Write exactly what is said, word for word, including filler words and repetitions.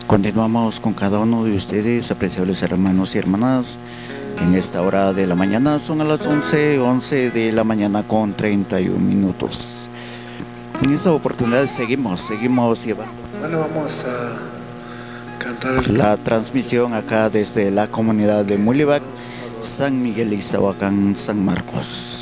Continuamos con cada uno de ustedes, apreciables hermanos y hermanas. En esta hora de la mañana son a las once, once de la mañana con treinta y un minutos. En esta oportunidad seguimos, seguimos llevando Bueno, vamos a cantar el la transmisión acá desde la comunidad de Mulivac, San Miguel Iztahuacán, San Marcos.